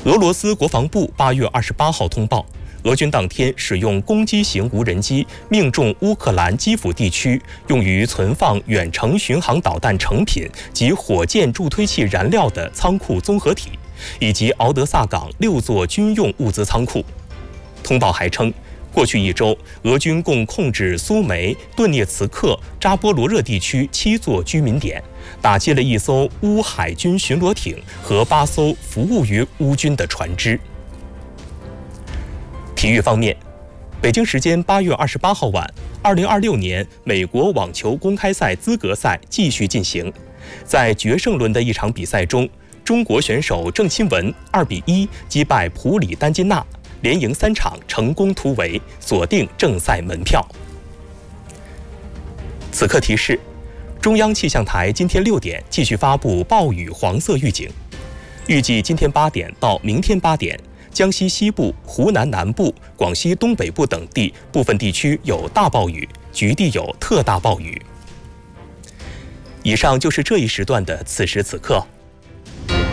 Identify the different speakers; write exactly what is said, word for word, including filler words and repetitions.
Speaker 1: 俄罗斯国防部八月二十八号通报，俄军当天使用攻击型无人机命中乌克兰基辅地区用于存放远程巡航导弹成品及火箭助推器燃料的仓库综合体，以及敖德萨港六座军用物资仓库。通报还称，过去一周，俄军共控制苏梅、顿涅茨克、扎波罗热地区七座居民点，打击了一艘乌海军巡逻艇和八艘服务于乌军的船只。体育方面，北京时间八月二十八号晚，二零二六年美国网球公开赛资格赛继续进行。在决胜轮的一场比赛中，中国选手郑钦文二比一击败普里丹金娜，连赢三场，成功突围，锁定正赛门票。此刻提示：中央气象台今天六点继续发布暴雨黄色预警，预计今天八点到明天八点。江西西部、湖南南部、广西东北部等地部分地区有大暴雨，局地有特大暴雨。以上就是这一时段的此时此刻。